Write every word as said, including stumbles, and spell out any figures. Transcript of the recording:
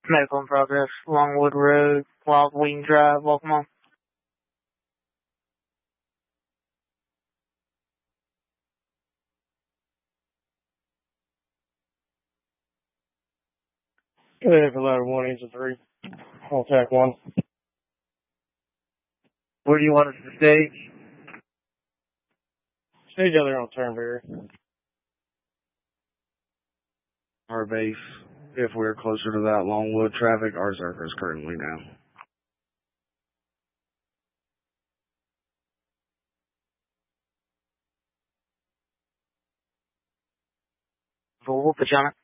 Medical in progress, Longwood Road, Wild Wing Drive, welcome on. Good day for ladder one, engine three. Contact one. Where do you want us to stage? Stage out there on Turnberry. Our base, if we're closer to that Longwood traffic, our Zerker is currently down. We'll put you on it.